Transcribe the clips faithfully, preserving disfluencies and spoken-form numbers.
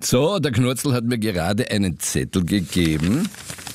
So, der Knurzel hat mir gerade einen Zettel gegeben.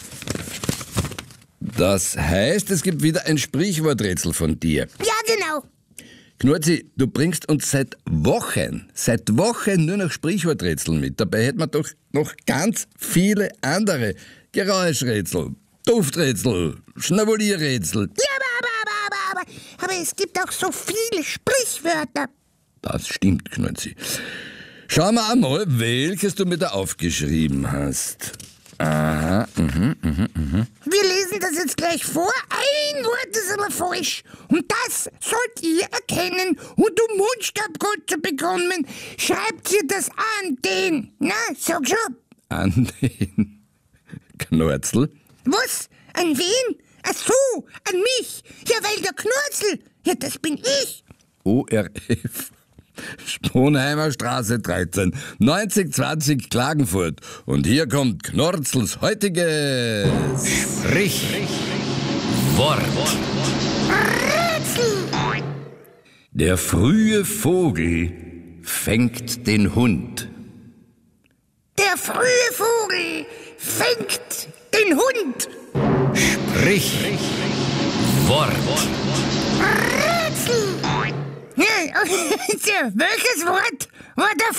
Das heißt, es gibt wieder ein Sprichworträtsel von dir. Ja, genau. Knurzi, du bringst uns seit Wochen, seit Wochen nur noch Sprichworträtsel mit. Dabei hätten wir doch noch ganz viele andere. Geräuschrätsel, Dufträtsel, Schnabulierrätsel. Ja, aber, aber, aber, aber, aber, aber es gibt auch so viele Sprichwörter. Das stimmt, Knurzi. Schauen wir einmal, welches du mir da aufgeschrieben hast. Aha, mhm, mhm, mhm. Wir lesen das jetzt gleich vor. Ein Wort ist aber falsch. Und das sollt ihr erkennen. Und um Mundstabgrund zu bekommen, schreibt ihr das an den. Na, sag schon. An den Knurzel? Was? An wen? Ach so, an mich. Ja, weil der Knurzel. Ja, das bin ich. O R F. Sponheimer Straße dreizehn, neunzig zwanzig Klagenfurt. Und hier kommt Knurzels heutiges Sprichwort. Rätsel. Der frühe Vogel fängt den Hund. Der frühe Vogel fängt den Hund. Sprichwort. Rätsel. Ja, welches Wort war der